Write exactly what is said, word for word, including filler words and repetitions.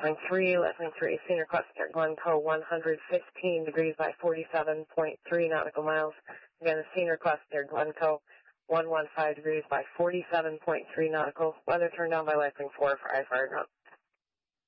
Wing three, left wing three, senior cluster, Glencoe one hundred fifteen degrees by forty-seven point three nautical miles. Again, the senior cluster, Glencoe one hundred fifteen degrees by forty-seven point three nautical. Weather turned on by left wing four for I fire drone.